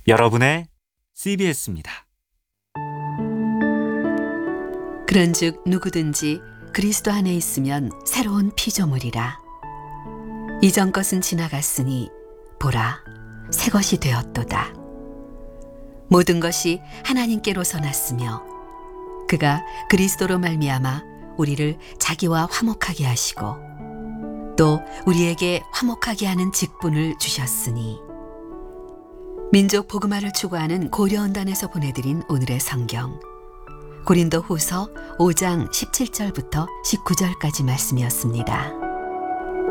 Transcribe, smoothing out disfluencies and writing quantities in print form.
여러분의 CBS입니다. 그런즉 누구든지 그리스도 안에 있으면 새로운 피조물이라. 이전 것은 지나갔으니 보라, 새 것이 되었도다. 모든 것이 하나님께로서 났으며 그가 그리스도로 말미암아 우리를 자기와 화목하게 하시고 또 우리에게 화목하게 하는 직분을 주셨으니. 민족 복음화를 추구하는 고려언단에서 보내드린 오늘의 성경, 고린도 후서 5장 17절부터 19절까지 말씀이었습니다.